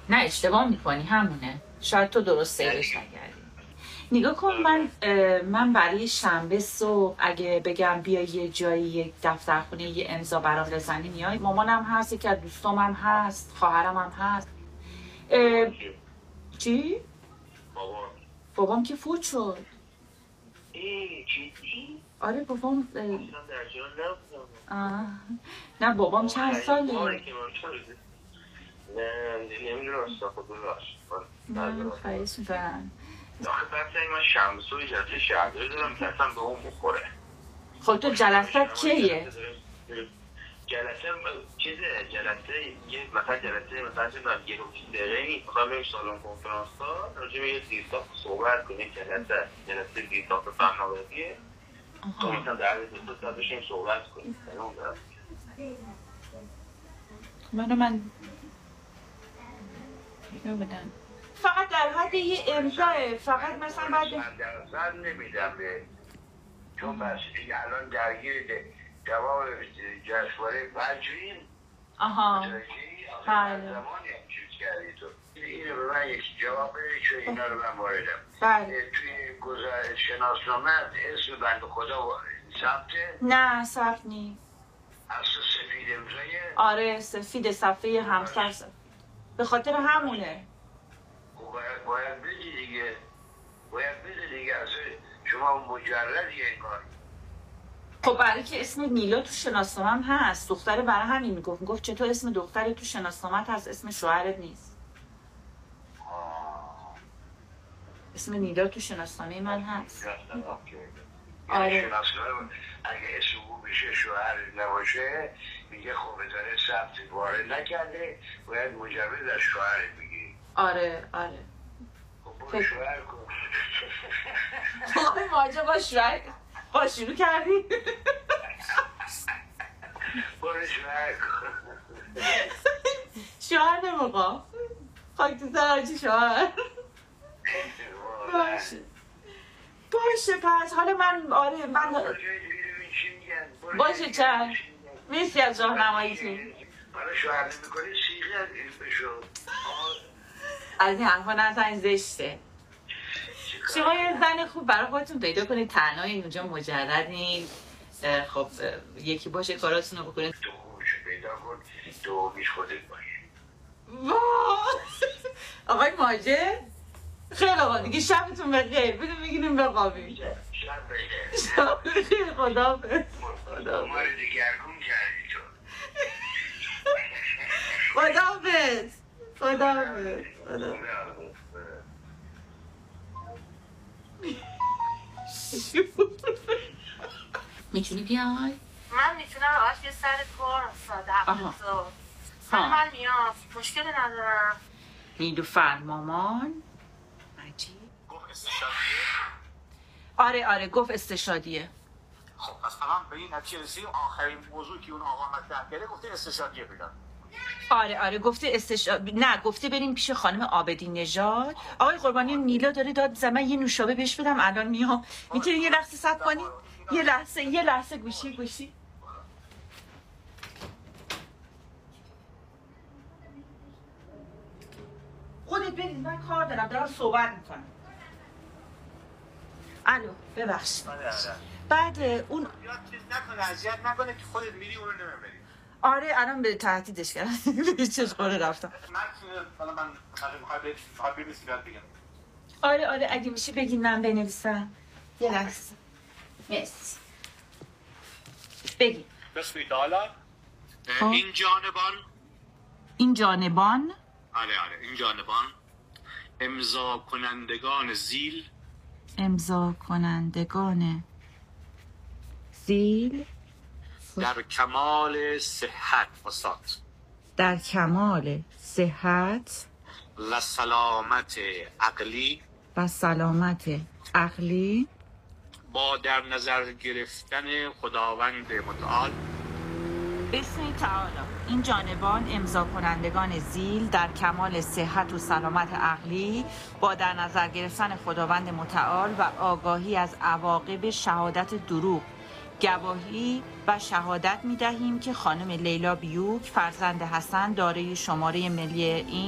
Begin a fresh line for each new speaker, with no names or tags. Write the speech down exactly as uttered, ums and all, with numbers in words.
نه اشتباه میکنی، همونه. شاید تو درست سیرش نگردی. نگاه کن، من من برای شنبه صبح اگه بگم بیا یه جایی، یک دفترخونه، یه امضا برام بزنی میای؟ مامانم هست، یکی از دوستام هم هست، خواهرم هم هست. اه... چی؟
بابا
بابام که فوت شد.
ای چی؟
آره بابام اه...
اصلا در جان نبودم.
آه. نه بابام چند ساله؟
باری که من شده نه نمیدونم اصلا خود ببخش
نه خواهش میکنم.
آخه بس من شمس و جلسه شهرداری دارم که اصلا به اون بخوره.
خب تو جلسات کیه؟
جلسه چیزه، جلسه یه مثلا جلسه مثلا چه دارم یه روزی دقیقه نیست، مثلا بریم سالن کنفرانس ها راجع به یه زیرساخت صحبت کنیم. جلسه جلسه زیرساخت فناوریه تو مثلا در حد دو ساعت بشیم صحبت کنیم.
منو من بدن فقط در حد یه امضاه، فقط مثلا بعد
من درصد نمیدم به چون بس دیگه الان درگیر جواب جشنواره فجرین.
آها
بله زمانی هم چیز کردی تو اینو به من یک جواب بده که اینا رو من واردم.
بله
توی گزارش شناسنامه اسم بند خدا ثبته؟
نه ثبت نیست.
اصلا سفید امضای؟
آره سفید صفحه همسر سفید. به خاطر همونه.
باید باید بدی دیگه، باید بدی دیگه. اصلا شما مجردی انگار.
خب برای که اسم نیلا تو شناسنامه هست، دختره برای همین میگفت میگفت چطور اسم دختره تو شناسنامه هست اسم شوهرت نیست. اسم نیلا تو شناسنامه من هست.
آره شناسنامه اگه اسم او بشه شوهر نباشه میگه خب داره ثبت وارد نکرده، باید مجرد از شوهر بگیری.
آره آره
خب برو شوهر کن.
آقای ماجه با شوهر با شروع کردی؟
برو شوهر کن.
شوهر نمقا خاک تو سرچی شوهر. باشه باشه پس حالا من آره من باشه چند مرسی از راهنماییتون.
حالا شوهر نمی‌کنی سیغه از این بشو
از این حرفا نزن، زشته. شما یه زن خوب برای خودتون پیدا کنید، تنهایی اینجا مجردین. خب یکی باشه کاراتون رو بکنید.
تو خوبشو پیدا کن، تو بیش خودت باشه.
آقای ماجد خیلی آقا دیگه شبتون بخیر، بدون بگیریم بقابیم.
شب بخیر.
شب بخیر. خدا بخیر. خدا
ما رو دگرگون کردی تو.
خدا بخیر. خدا بخیر. خدا میتونی بیای؟
من میتونم راست یه سر کار ساده هفتاد من من میام مشکل ندارم.
نیلوفر مامان عجیب
گفت استشادیه؟
آره آره گفت استشادیه.
خب پس الان به این نتیجه رسیدیم آخرین موضوعی که اون آقا مطرح کرده گفته استشادیه بدن.
آره آره گفته استشاد نه گفته بریم پیش خانم عابدی نژاد. آقای قربانی نیلا داره داد زمان یه نوشابه بهش بدم الان میام. میتونی یه لحظه صبر کنی؟ یه لحظه یه لحظه گوشی گوشی خودت برید، من کار دارم دارم صحبت میکنم. الو ببخشید. بعد اون
یاد چیز نکنه اذیت نکنه که خودت میری اونو نمیبری.
آره الان به تهدیدش کردم. چه خونه رفتم.
من حالا من میخوام بنویسم بگم.
آره آره اگه میشه بگین من بنویسم. یه لحظه. مرسی. بگین.
بسم الله. این جانبان
این جانبان
آره آره این جانبان امضا کنندگان زیل
امضا کنندگان زیل
در کمال صحت استاد
در کمال صحت
و سلامت عقلی
و سلامت عقلی
با در نظر گرفتن خداوند متعال
بسم تعالی این جانبان امضا کنندگان زیل در کمال صحت و سلامت عقلی با در نظر گرفتن خداوند متعال و آگاهی از عواقب شهادت دروغ گواهی و شهادت می دهیم که خانم لیلا بیوک فرزند حسن دارای شماره ملی این